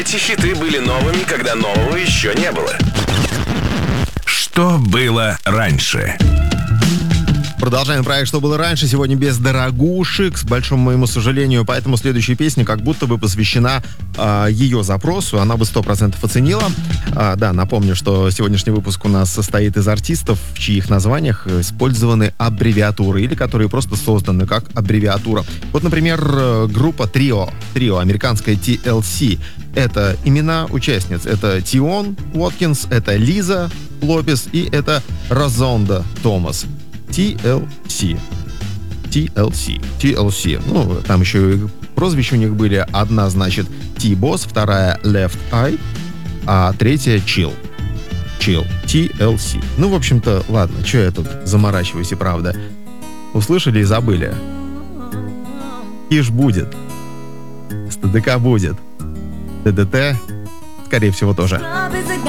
Эти хиты были новыми, когда нового еще не было. Что было раньше? Продолжаем проект «Что было раньше». Сегодня без дорогушек, к большому моему сожалению. Поэтому следующая песня как будто бы посвящена ее запросу. Она бы 100% оценила. Да, напомню, что сегодняшний выпуск у нас состоит из артистов, в чьих названиях использованы аббревиатуры или которые просто созданы как аббревиатура. Вот, например, группа Trio, американская TLC. Это имена участниц. Это Тион Уоткинс, это Лиза Лопес и это Розонда Томас. TLC. Ну, там еще и прозвища у них были. Одна, значит, T-Boss, вторая Left Eye, а третья Chill. TLC. Ну, в общем-то, ладно, что я тут заморачиваюсь, и правда. Услышали и забыли. Киш будет. СТДК будет. ДДТ, скорее всего, тоже.